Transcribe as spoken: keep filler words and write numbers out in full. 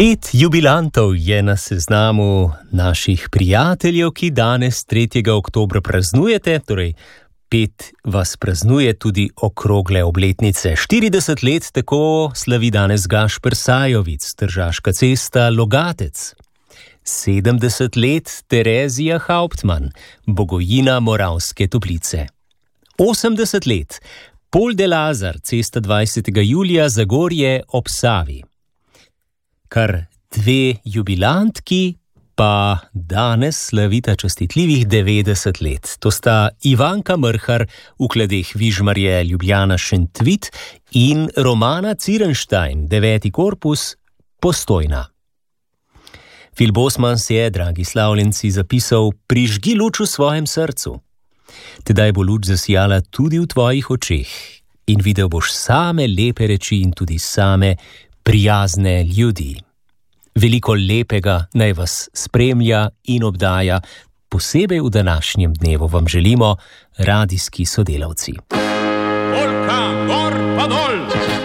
Pet jubilantov je na seznamu naših prijateljev, ki danes tretjega oktobra praznujete, torej pet vas praznuje tudi okrogle obletnice. štirideset let tako slavi danes Gašper Sajovic, Tržaška cesta, Logatec. sedemdeset let Terezija Hauptmann, Bogojina, Moravske Toplice. osemdeset let Pol de Lazar, cesta dvajsetega julija, Zagorje ob Savi. Kar dve jubilantki pa danes slavita častitljivih devetdeset let. To sta Ivanka Mrhar v Kladeh Vižmarje, Ljubljana, Šentvid in Romana Cirenštajn, deveti korpus, Postojna. Phil Bosmans je, dragi slavljenci, zapisal: prižgi luč v svojem srcu. Tedaj bo luč zasijala tudi v tvojih očeh in videl boš same lepe reči in tudi same prijazne ljudi. Veliko lepega naj vas spremlja in obdaja, posebej v današnjem dnevu vam želimo radijski sodelavci. Polka, gor pa dol!